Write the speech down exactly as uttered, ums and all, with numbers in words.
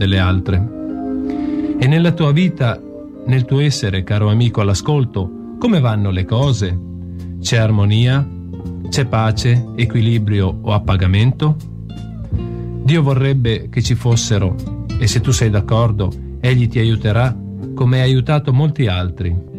delle altre. E nella tua vita, nel tuo essere, caro amico all'ascolto, come vanno le cose? C'è armonia? C'è pace, equilibrio o appagamento? Dio vorrebbe che ci fossero, e se tu sei d'accordo, Egli ti aiuterà come ha aiutato molti altri.